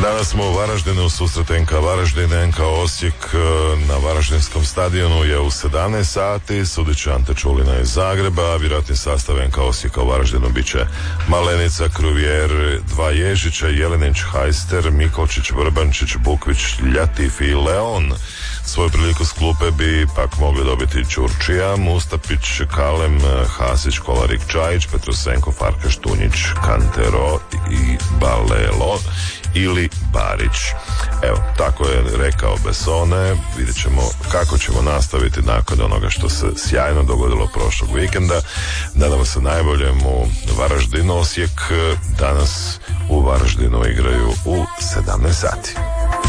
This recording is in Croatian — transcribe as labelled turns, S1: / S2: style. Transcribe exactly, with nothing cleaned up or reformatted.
S1: Danas smo u Varaždinu, susret en ka Varaždin, en ka Osijek na Varaždinskom stadionu je u sedamnaest sati, sudit će Ante Čulina iz Zagreba, vjerojatni sastav en ka Osijeka u Varaždinu bit će Malenica, Kruvijer, Dva Ježića, Jelenić, Hajster, Mikolčić, Vrbančić, Bukvić, Ljatif i Leon. Svoju priliku s klupe bi pak mogli dobiti Ćurčija, Mustapić, Kalem, Hasić, Kolarik, Čajić, Petrusenko, Farkaš, Tunjić, Kantero i Balelo ili Barić. Evo, tako je rekao Besone. Vidjet ćemo kako ćemo nastaviti nakon onoga što se sjajno dogodilo prošlog vikenda. Nadamo se najboljem u Varaždinu. Osijek danas u Varaždinu igraju u sedamnaest sati.